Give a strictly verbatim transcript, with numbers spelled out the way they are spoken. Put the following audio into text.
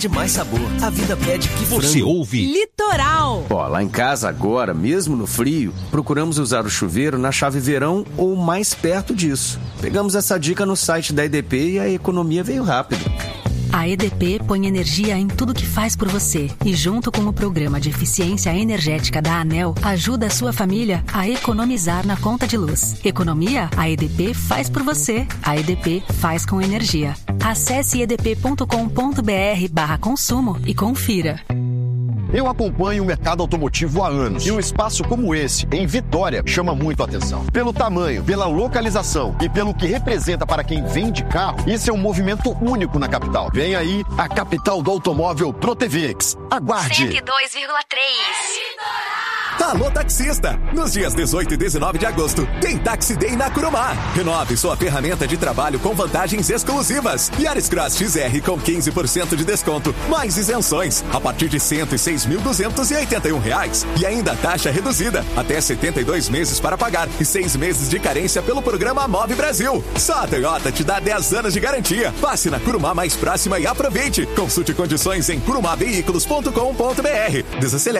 de mais sabor. A vida pede que você frango. ouve Litoral. Ó, lá em casa agora, mesmo no frio, procuramos usar o chuveiro na chave verão ou mais perto disso. Pegamos essa dica no site da E D P e a economia veio rápido. A E D P põe energia em tudo que faz por você e, junto com o Programa de Eficiência Energética da ANEEL, ajuda a sua família a economizar na conta de luz. Economia, a E D P faz por você. A E D P faz com energia. Acesse edp.com.br barra consumo e confira. Eu acompanho o mercado automotivo há anos e um espaço como esse, em Vitória, chama muito a atenção. Pelo tamanho, pela localização e pelo que representa para quem vende carro, isso é um movimento único na capital. Vem aí a capital do automóvel ProTVX. Aguarde! cento e dois vírgula três. Alô, taxista! Nos dias dezoito e dezenove de agosto, tem Taxi Day na Kurumá. Renove sua ferramenta de trabalho com vantagens exclusivas. Yaris Cross X R com quinze por cento de desconto, mais isenções, a partir de cento e seis mil duzentos e oitenta e um reais. E ainda taxa reduzida, até setenta e dois meses para pagar e seis meses de carência pelo programa Move Brasil. Só a Toyota te dá dez anos de garantia. Passe na Kurumá mais próxima e aproveite. Consulte condições em kurumá veículos ponto com ponto br. Desacelere.